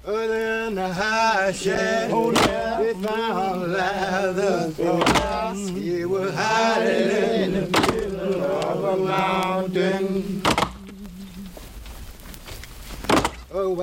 in the high shed, we found Lazarus. He was hiding in the middle of a mountain. Oh,